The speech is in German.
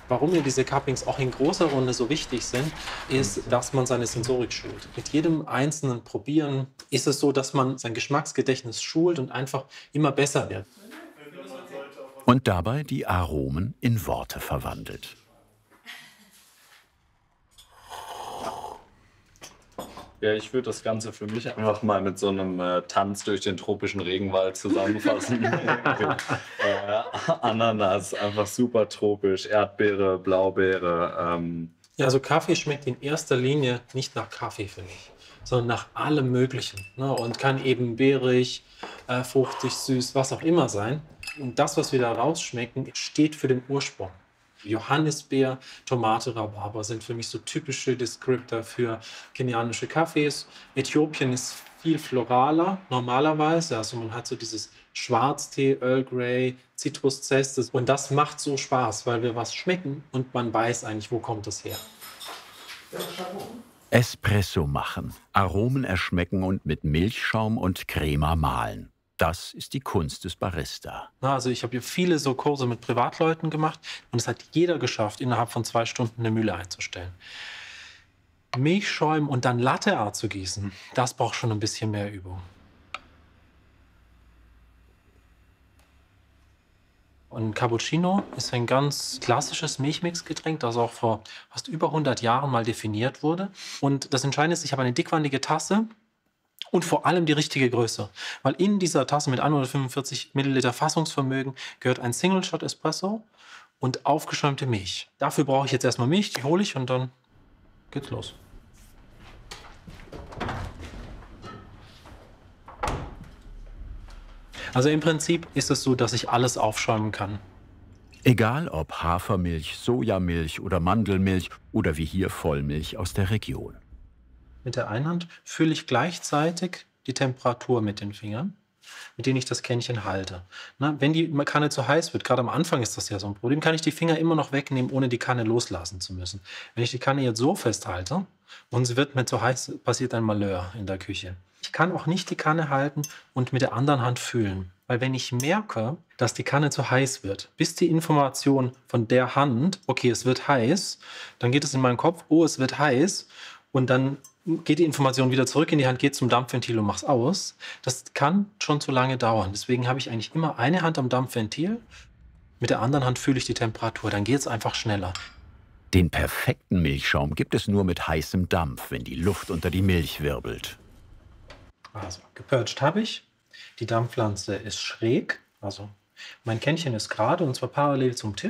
Warum mir diese Cuppings auch in großer Runde so wichtig sind, ist, dass man seine Sensorik schult. Mit jedem einzelnen Probieren ist es so, dass man sein Geschmacksgedächtnis schult und einfach immer besser wird. Und dabei die Aromen in Worte verwandelt. Ja, ich würde das Ganze für mich einfach mal mit so einem Tanz durch den tropischen Regenwald zusammenfassen. Ananas, einfach super tropisch, Erdbeere, Blaubeere. Ja, also Kaffee schmeckt in erster Linie nicht nach Kaffee, finde ich, sondern nach allem Möglichen. Ne? Und kann eben beerig, fruchtig, süß, was auch immer sein. Und das, was wir da rausschmecken, steht für den Ursprung. Johannisbeer, Tomate, Rhabarber sind für mich so typische Descriptor für kenianische Kaffees. Äthiopien ist viel floraler normalerweise. Also man hat so dieses Schwarztee, Earl Grey, Zitruszestes. Und das macht so Spaß, weil wir was schmecken und man weiß eigentlich, wo kommt das her. Espresso machen, Aromen erschmecken und mit Milchschaum und Crema mahlen. Das ist die Kunst des Barista. Na, also ich habe hier viele so Kurse mit Privatleuten gemacht und es hat jeder geschafft, innerhalb von 2 Stunden eine Mühle einzustellen. Milchschäumen und dann Latte Art zu gießen, das braucht schon ein bisschen mehr Übung. Und Cappuccino ist ein ganz klassisches Milchmixgetränk, das auch vor fast über 100 Jahren mal definiert wurde. Und das Entscheidende ist, ich habe eine dickwandige Tasse und vor allem die richtige Größe. Weil in dieser Tasse mit 145 Milliliter Fassungsvermögen gehört ein Single Shot Espresso und aufgeschäumte Milch. Dafür brauche ich jetzt erstmal Milch, die hole ich und dann geht's los. Also im Prinzip ist es so, dass ich alles aufschäumen kann. Egal ob Hafermilch, Sojamilch oder Mandelmilch oder wie hier Vollmilch aus der Region. Mit der einen Hand fülle ich gleichzeitig die Temperatur mit den Fingern, mit denen ich das Kännchen halte. Na, wenn die Kanne zu heiß wird, gerade am Anfang ist das ja so ein Problem, kann ich die Finger immer noch wegnehmen, ohne die Kanne loslassen zu müssen. Wenn ich die Kanne jetzt so festhalte und sie wird mir zu heiß, passiert ein Malheur in der Küche. Ich kann auch nicht die Kanne halten und mit der anderen Hand fühlen. Weil wenn ich merke, dass die Kanne zu heiß wird, bis die Information von der Hand, okay, es wird heiß, dann geht es in meinen Kopf, oh, es wird heiß, und dann geht die Information wieder zurück in die Hand, geht zum Dampfventil und mach's aus. Das kann schon zu lange dauern. Deswegen habe ich eigentlich immer eine Hand am Dampfventil, mit der anderen Hand fühle ich die Temperatur, dann geht es einfach schneller. Den perfekten Milchschaum gibt es nur mit heißem Dampf, wenn die Luft unter die Milch wirbelt. Also, gepurcht habe ich. Die Dampfpflanze ist schräg, also mein Kännchen ist gerade und zwar parallel zum Tisch.